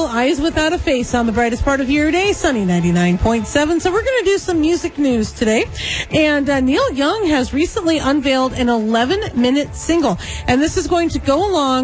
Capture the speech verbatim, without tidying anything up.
Eyes Without a Face on the brightest part of your day, Sunny ninety-nine point seven. So we're going to do some music news today. And uh, Neil Young has recently unveiled an eleven-minute single. And this is going to go along